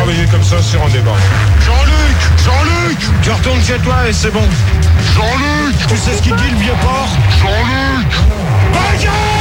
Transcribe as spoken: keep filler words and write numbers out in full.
travailler comme ça sur un débat. Jean-Luc, Jean-Luc, tu retournes chez toi et c'est bon. Jean-Luc, tu sais ce qu'il dit le vieux porc? Jean-Luc, bagarre!